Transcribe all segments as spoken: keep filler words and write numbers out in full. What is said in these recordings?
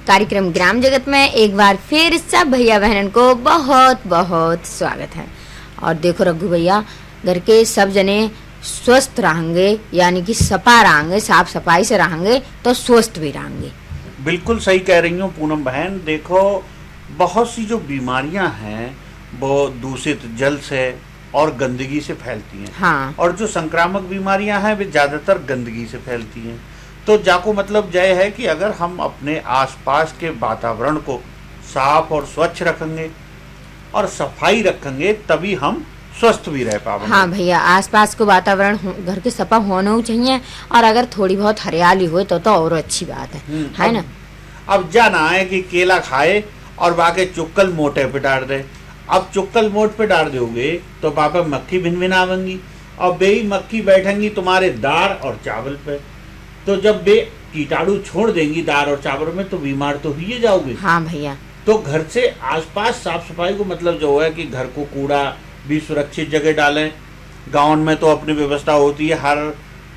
कार्यक्रम ग्राम जगत में एक बार फिर सब भैया बहनन को बहुत बहुत स्वागत है। और देखो रघु भैया, घर के सब जने स्वस्थ रहेंगे, यानी कि सफा रहेंगे, साफ सफाई से रहेंगे तो स्वस्थ भी रहेंगे। बिल्कुल सही कह रही हूँ पूनम बहन। देखो, बहुत सी जो बीमारियां हैं वो दूषित जल से और गंदगी से फैलती हैं। हाँ। और जो संक्रामक बीमारियां हैं वे ज्यादातर गंदगी से फैलती हैं। तो जाको मतलब यह है कि अगर हम अपने आसपास के वातावरण को साफ और स्वच्छ रखेंगे और सफाई रखेंगे तभी हम स्वस्थ भी रह पाएंगे। हाँ भैया, आसपास को वातावरण घर के सफा होना चाहिए, और अगर थोड़ी बहुत हरियाली हो तो तो और अच्छी बात है, है ना। अब जाना है कि केला खाए और बाकी चुक्कल मोटे पे डाल दे। अब चुक्कल मोट पे डाल दोगे तो पापा मक्खी भिन भिनावेंगी और बेई मक्खी बैठेंगी तुम्हारे दाल और चावल पे। तो जब बे कीटाणु छोड़ देंगी दाल और चावल में तो बीमार तो ही जाओगे। हाँ भैया। तो घर से आसपास साफ सफाई को मतलब जो है कि घर को कूड़ा भी सुरक्षित जगह डालें। गाँव में तो अपनी व्यवस्था होती है, हर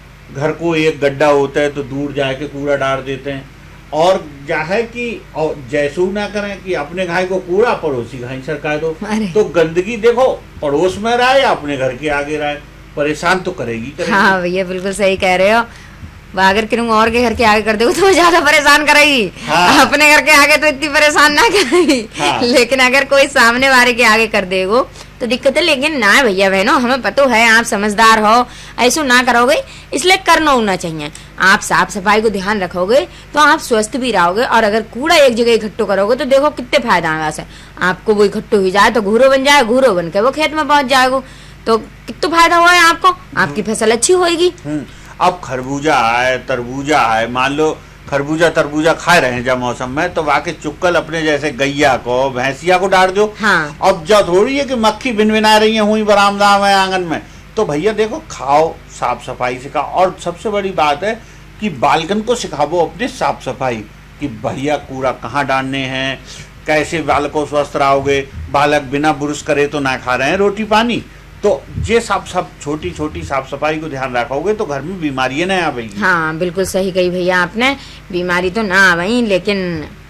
घर को एक गड्ढा होता है तो दूर जाके कूड़ा डाल देते हैं। और क्या है कि जैसू ना करें कि अपने घाय को कूड़ा पड़ोसी घाई सरकार दो। तो गंदगी देखो पड़ोस में रहा या अपने घर के आगे रहा, परेशान तो करेगी, करेगी। हाँ भैया, बिल्कुल सही कह रहे हो। अगर किसी और के घर के आगे कर दो तो ज्यादा परेशान करेगी। हाँ। अपने घर के आगे तो इतनी परेशान ना करेगी। हाँ। लेकिन अगर कोई सामने वाले के आगे कर देगो तो दिक्कत है। लेकिन ना भैया बहनों, हमें पता है आप समझदार हो, ऐसा ना करोगे, इसलिए करना होना चाहिए। आप साफ सफाई को ध्यान रखोगे तो आप स्वस्थ भी रहोगे। और अगर कूड़ा एक जगह इकट्ठो करोगे तो देखो कितने फायदा है। वैसे आपको वो इकट्ठो हो जाए तो घूरो बन जाए, घूरो बन के वो खेत में पहुंच जाएगा तो कितना फायदा हुआ है आपको, आपकी फसल अच्छी होगी। अब खरबूजा है, तरबूजा है, मान लो खरबूजा तरबूजा खा रहे हैं जब मौसम में, तो वाकई चुक्कल अपने जैसे गैया को भैंसिया को डाल दो। हाँ। अब जब थोड़ी है कि मक्खी भिन भिना रही है हुई बरामदा में आंगन में, तो भैया देखो खाओ, साफ सफाई सिखाओ। और सबसे बड़ी बात है कि बालकन को सिखाओ अपने साफ सफाई कि भैया कूड़ा कहाँ डालने हैं, कैसे बालक को स्वस्थ रहोगे। बालक बिना बुरुश करे तो ना खा रहे हैं रोटी पानी। तो ये सब सब छोटी छोटी साफ सफाई को ध्यान रखोगे तो घर में बीमारियां ना आवेगी। हाँ बिल्कुल सही कही भैया आपने, बीमारी तो ना आवेगी। लेकिन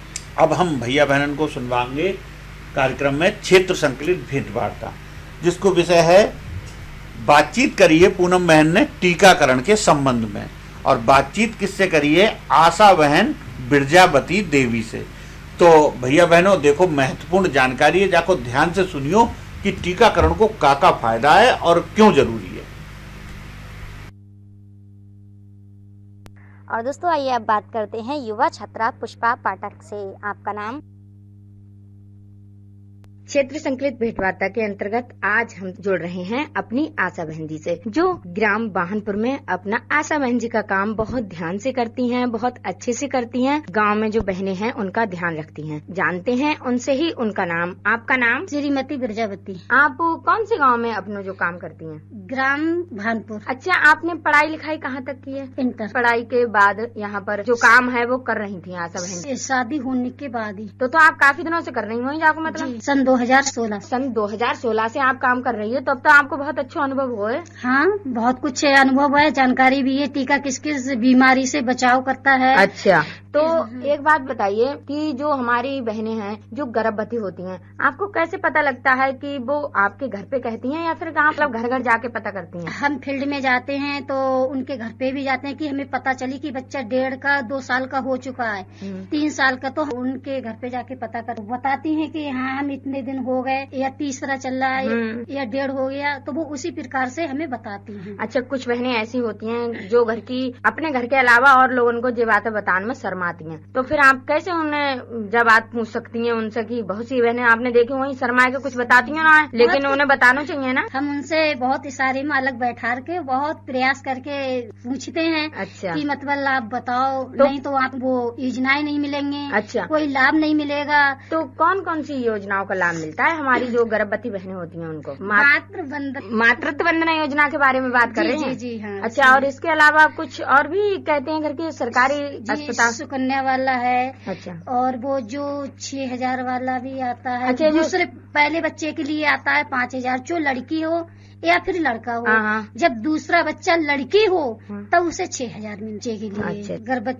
अब हम भैया बहनन को सुनवाएंगे कार्यक्रम में क्षेत्र संकलित भेंट वार्ता, जिसको विषय है बातचीत करिए पूनम बहन ने टीकाकरण के संबंध में। और बातचीत किससे करिए? आशा बहन बिरजावती देवी से। तो भैया बहनों देखो, महत्वपूर्ण जानकारी है, जाको ध्यान से सुनियो कि टीकाकरण को का का फायदा है और क्यों जरूरी है। और दोस्तों आइए अब बात करते हैं युवा छात्रा पुष्पा पाठक से। आपका नाम? क्षेत्र संकलित भेंटवार्ता के अंतर्गत आज हम जुड़ रहे हैं अपनी आशा बहन जी से, जो ग्राम वाहनपुर में अपना आशा बहन जी का काम बहुत ध्यान से करती हैं, बहुत अच्छे से करती हैं। गांव में जो बहनें हैं उनका ध्यान रखती हैं। जानते हैं उनसे ही उनका नाम। आपका नाम? श्रीमती बिरजावती। आप कौन से गाँव में अपना जो काम करती हैं? ग्राम भानपुर। अच्छा, आपने पढ़ाई लिखाई कहाँ तक की है? इंटर। पढ़ाई के बाद यहाँ पर जो काम है वो कर रही थी आशा बहन? शादी होने के बाद ही। तो तो आप काफी दिनों से कर रही हो जाको मतलब? सन दो हजार सोलह। सन दो हजार सोलह से आप काम कर रही है, तो अब तो आपको बहुत अच्छा अनुभव हुआ है। हाँ, बहुत कुछ अनुभव है, जानकारी भी है, टीका किस किस बीमारी से बचाव करता है। अच्छा, तो एक बात बताइए कि जो हमारी बहनें हैं जो गर्भवती होती हैं, आपको कैसे पता लगता है कि वो आपके घर पे कहती हैं या फिर कहाँ मतलब घर घर जाके पता करती हैं? हम फील्ड में जाते हैं तो उनके घर पे भी जाते हैं कि हमें पता चली कि बच्चा डेढ़ का दो साल का हो चुका है, तीन साल का, तो उनके घर पे जाके पता कर बताती हैं कि हाँ हम इतने दिन हो गए या तीसरा चल रहा है या डेढ़ हो गया, तो वो उसी प्रकार से हमें बताती हैं। अच्छा, कुछ बहनें ऐसी होती हैं जो घर की अपने घर के अलावा और लोगों को ये बातें बताने में शर्माती हैं, तो फिर आप कैसे उन्हें जब बात पूछ सकती हैं उनसे? कि बहुत सी बहनें आपने देखी वही शर्मा के कुछ बताती हैं ना, लेकिन उन्हें बताना चाहिए ना। हम उनसे बहुत इशारे में अलग बैठा के बहुत प्रयास करके पूछते हैं। अच्छा, कि मतलब आप बताओ, तो, नहीं तो आप वो योजनाएं नहीं मिलेंगे। अच्छा, कोई लाभ नहीं मिलेगा। तो कौन कौन सी योजनाओं का लाभ मिलता है हमारी जो गर्भवती बहनें होती हैं उनको? मातृ वंदना मातृत्व वंदना योजना के बारे में बात कर रहे हैं? जी जी हाँ। अच्छा, और इसके अलावा कुछ और भी कहते हैं घर के सरकारी अस्पताल? सुकन्या वाला है। अच्छा, और वो जो छह हजार वाला भी आता है। अच्छा, दूसरे पहले बच्चे के लिए आता है पाँच हजार, जो लड़की हो या फिर लड़का हो। हाँ। जब दूसरा बच्चा लड़की हो तब उसे छह हजार मिलने के लिए। अच्छा। गर्भवती